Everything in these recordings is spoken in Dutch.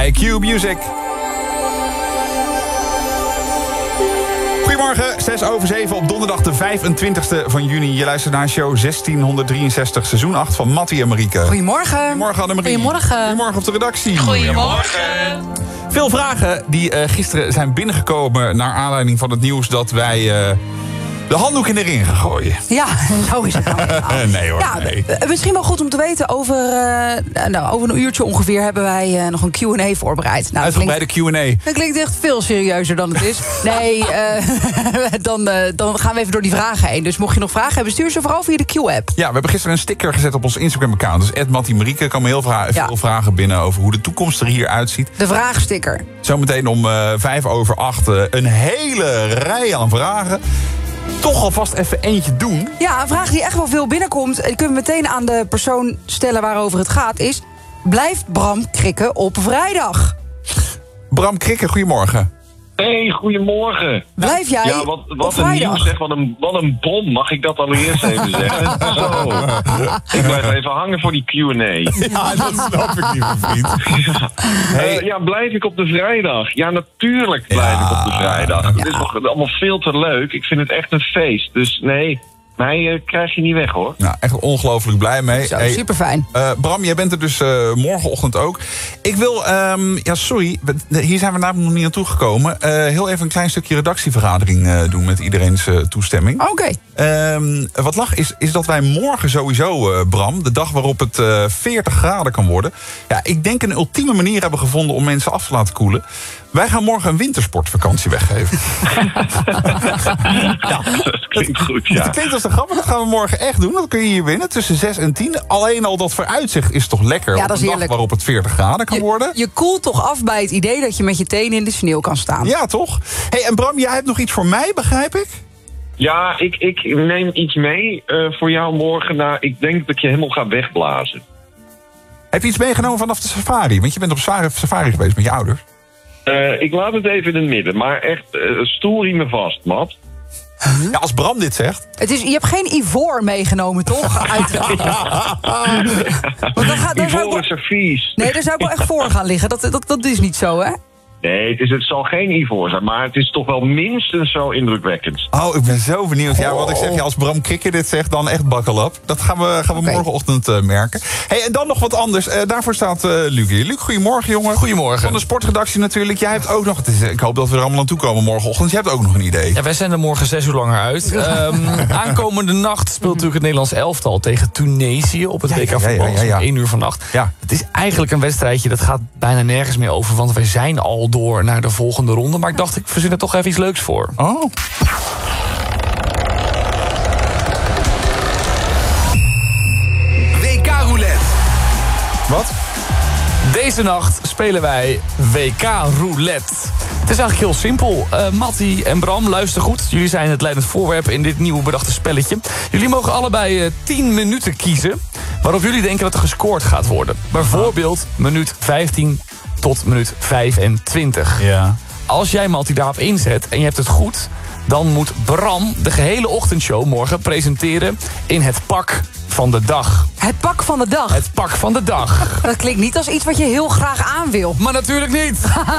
bij Q Music. Goedemorgen, 6:07 op donderdag de 25e van juni. Je luistert naar show 1663, seizoen 8 van Mattie en Marieke. Goedemorgen. Goedemorgen Annemarie. Goedemorgen. Goedemorgen op de redactie. Goedemorgen. Veel vragen die gisteren zijn binnengekomen naar aanleiding van het nieuws dat wij de handdoek in de ring gaan gooien. Ja, zo is het nou. Nee hoor, ja, nee. Misschien wel goed om te weten, over een uurtje ongeveer hebben wij nog een Q&A voorbereid. Nou, Uitgebreide Q&A. Dat klinkt echt veel serieuzer dan het is. Nee, dan gaan we even door die vragen heen. Dus mocht je nog vragen hebben, stuur ze vooral via de Q-app. Ja, we hebben gisteren een sticker gezet op ons Instagram-account. Dus @MattieMarieke. Er komen veel vragen binnen over hoe de toekomst er hier uitziet. De vraagsticker. Zometeen om 7:05 een hele rij aan vragen. Toch alvast even eentje doen. Ja, een vraag die echt wel veel binnenkomt. Die kunnen we meteen aan de persoon stellen waarover het gaat. Is, blijft Bram krikken op vrijdag? Bram Krikke, goedemorgen. Hey, goedemorgen. Blijf jij ja, wat een nieuws, zeg. Wat een bom, mag ik dat allereerst even zeggen? Zo. Ik blijf even hangen voor die Q&A. Ja, dat snap ik, lieve vriend. Ja, blijf ik op de vrijdag? Ja, natuurlijk blijf ik op de vrijdag. Het is nog allemaal veel te leuk. Ik vind het echt een feest. Dus nee, mij krijg je niet weg, hoor. Nou, echt ongelooflijk blij mee. Zo, super fijn. Bram, jij bent er dus morgenochtend ook. Ik wil, sorry, hier zijn we namelijk nog niet naartoe gekomen. Heel even een klein stukje redactievergadering doen met iedereen's toestemming. Oké. Wat lag is dat wij morgen sowieso, Bram, de dag waarop het 40 graden kan worden. Ja, ik denk een ultieme manier hebben gevonden om mensen af te laten koelen. Wij gaan morgen een wintersportvakantie weggeven. Ja, dat klinkt goed, ja. Dat klinkt als een grap, maar dat gaan we morgen echt doen. Dat kun je hier winnen, tussen 6 en 10. Alleen al dat vooruitzicht is toch lekker. Ja, dat is op een dag waarop het 40 graden kan worden. Je koelt toch af bij het idee dat je met je tenen in de sneeuw kan staan. Ja, toch? Hey, en Bram, jij hebt nog iets voor mij, begrijp ik? Ja, ik neem iets mee voor jou morgen. Nou, ik denk dat ik je helemaal ga wegblazen. Heb je iets meegenomen vanaf de safari? Want je bent op safari geweest met je ouders. Ik laat het even in het midden, maar echt, stoel me vast, Matt. Ja, als Bram dit zegt. Je hebt geen ivoor meegenomen, toch? Ivoren servies. Nee, daar zou ik wel echt voor gaan liggen. Dat is niet zo, hè? Nee, het zal geen ivoor zijn, maar het is toch wel minstens zo indrukwekkend. Oh, ik ben zo benieuwd. Ja, wat ik zeg, als Bram Krikke dit zegt, dan echt buckle up. Dat gaan we morgenochtend merken. Hey, en dan nog wat anders. Daarvoor staat Luc hier. Luc, goedemorgen, jongen. Goedemorgen. Van de sportredactie natuurlijk. Jij hebt ook nog, ik hoop dat we er allemaal aan toe komen morgenochtend. Je hebt ook nog een idee. Ja, wij zijn er morgen 6 uur langer uit. Aankomende nacht speelt natuurlijk het Nederlands elftal tegen Tunesië op het WK voetbal. Ja. 1 uur vannacht. Ja. Het is eigenlijk een wedstrijdje, dat gaat bijna nergens meer over. Want wij zijn al door naar de volgende ronde. Maar ik dacht, ik verzin er toch even iets leuks voor. Oh. WK Roulette. Wat? Deze nacht spelen wij WK Roulette. Het is eigenlijk heel simpel. Mattie en Bram, luister goed. Jullie zijn het leidend voorwerp in dit nieuwe bedachte spelletje. Jullie mogen allebei 10 minuten kiezen waarop jullie denken dat er gescoord gaat worden. Bijvoorbeeld minuut 15 tot minuut 25. Ja. Als jij, Mattie, daarop inzet en je hebt het goed, dan moet Bram de gehele ochtendshow morgen presenteren in het pak van de dag. Het pak van de dag? Het pak van de dag. Dat klinkt niet als iets wat je heel graag aan wil. Maar natuurlijk niet.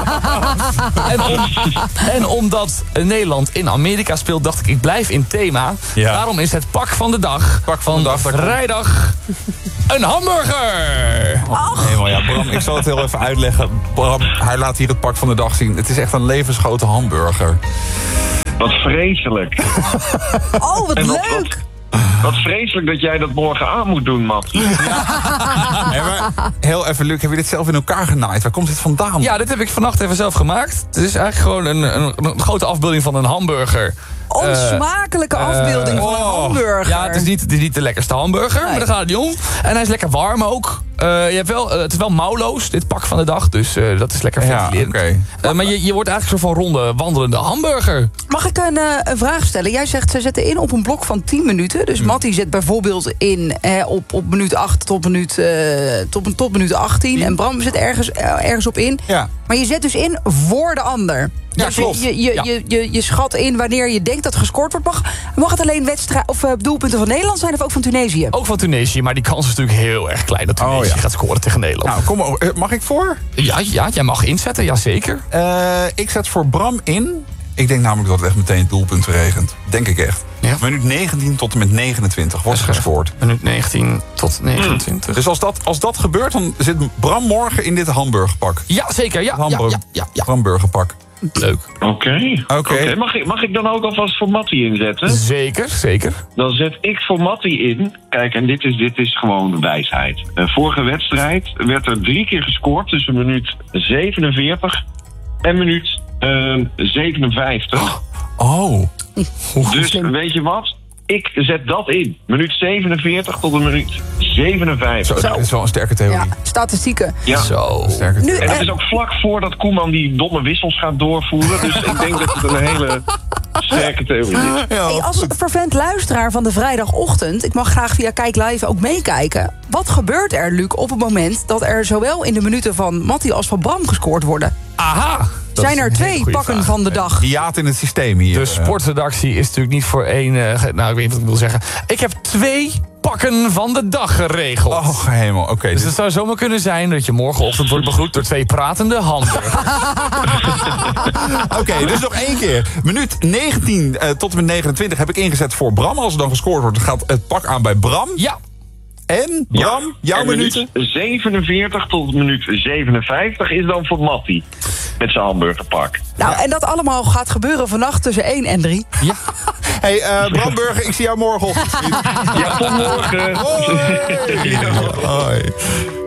en omdat Nederland in Amerika speelt, dacht ik blijf in thema. Ja. Daarom is het pak van de dag van vrijdag een hamburger. Helemaal, ja, Bram, ik zal het heel even uitleggen. Bram, hij laat hier het pak van de dag zien. Het is echt een levensgrote hamburger. Wat vreselijk. Oh, wat leuk. Wat vreselijk dat jij dat morgen aan moet doen, Matt. Ja. Nee, maar heel even, Luc, heb je dit zelf in elkaar genaaid? Waar komt dit vandaan? Ja, dit heb ik vannacht even zelf gemaakt. Het is eigenlijk gewoon een grote afbeelding van een hamburger. Onsmakelijke afbeelding van een hamburger. Ja, het is niet de lekkerste hamburger, maar daar gaat het niet om. En hij is lekker warm ook. Het is wel mouwloos, dit pak van de dag. Dus dat is lekker ventilerend. Okay. Maar je wordt eigenlijk zo van ronde wandelende hamburger. Mag ik een vraag stellen? Jij zegt, ze zetten in op een blok van 10 minuten. Dus Mattie zet bijvoorbeeld in op minuut 8 tot minuut 18. En Bram zet ergens op in. Ja. Maar je zet dus in voor de ander. Ja, klopt. Je schat in wanneer je denkt dat gescoord wordt. Mag het alleen doelpunten van Nederland zijn of ook van Tunesië? Ook van Tunesië, maar die kans is natuurlijk heel erg klein dat Tunesië gaat scoren tegen Nederland. Nou, kom maar, mag ik voor? Ja, jij mag inzetten, jazeker. Ik zet voor Bram in. Ik denk namelijk dat het echt meteen doelpunten regent. Denk ik echt. Ja. Minuut 19 tot en met 29 wordt gescoord. Minuut 19 tot 29. Dus als dat gebeurt, dan zit Bram morgen in dit hamburgerpak. Ja, zeker. Ja. Hamburgerpak. Leuk. Oké. Mag ik dan ook alvast voor Mattie inzetten? Zeker. Dan zet ik voor Mattie in. Kijk, en dit is gewoon de wijsheid. Vorige wedstrijd werd er 3 keer gescoord tussen minuut 47 en minuut 57. Oh. Dus weet je wat? Ik zet dat in. Minuut 47 tot een minuut 57. Zo, dat is wel een sterke theorie. Ja, statistieken. Ja. Zo. Sterke theorie. En het is ook vlak voordat Koeman die domme wissels gaat doorvoeren. Dus ik denk dat het een hele sterke theorie is. Ja, Hey, als goed. vervent luisteraar van de vrijdagochtend... ik mag graag via Kijk Live ook meekijken. Wat gebeurt er, Luc, op het moment dat er zowel in de minuten van Mattie als van Bram gescoord worden? Aha. Dat Zijn is er een hele 2 goede pakken vraag. van de dag? Hiaat in het systeem hier. De sportredactie is natuurlijk niet voor één... nou, ik weet niet wat ik wil zeggen. Ik heb 2 pakken van de dag geregeld. Oh, hemel. Oké. Dus het zou zomaar kunnen zijn dat je morgenochtend wordt begroet door 2 pratende hamburgers. Oké, dus nog 1 keer. Minuut 19 tot en met 29 heb ik ingezet voor Bram. Als er dan gescoord wordt, gaat het pak aan bij Bram. Ja. En Bram, jouw en minuten? Minuut 47 tot minuut 57 is dan voor Mattie. Met zijn hamburgerpak. Nou, en dat allemaal gaat gebeuren vannacht tussen 1 en 3. Ja. Hey, Bram Burger, ik zie jou morgenochtend. Ja, tot morgen. Hoi. Hoi.